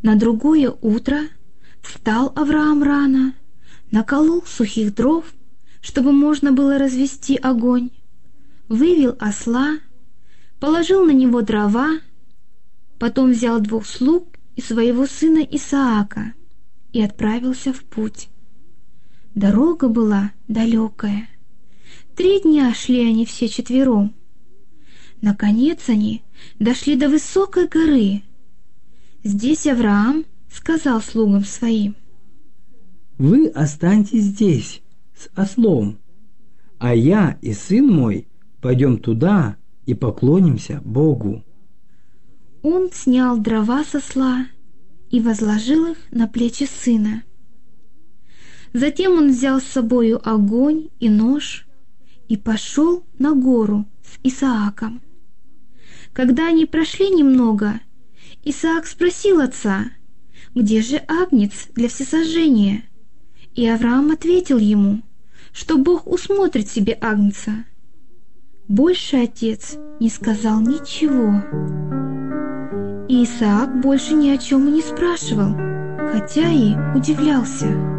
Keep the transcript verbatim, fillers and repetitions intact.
На другое утро встал Авраам рано, наколол сухих дров, чтобы можно было развести огонь, вывел осла, положил на него дрова, потом взял двух слуг и своего сына Исаака и отправился в путь. Дорога была далекая. Три дня шли они все четвером. Наконец они дошли до высокой горы. Здесь Авраам сказал слугам своим: «Вы останьтесь здесь с ослом, а я и сын мой пойдем туда и поклонимся Богу». Он снял дрова с осла и возложил их на плечи сына. Затем он взял с собою огонь и нож и пошел на гору с Исааком. Когда они прошли немного, Исаак спросил отца: «Где же агнец для всесожжения?» И Авраам ответил ему, что Бог усмотрит себе агнца. Больше отец не сказал ничего. И Исаак больше ни о чем и не спрашивал, хотя и удивлялся.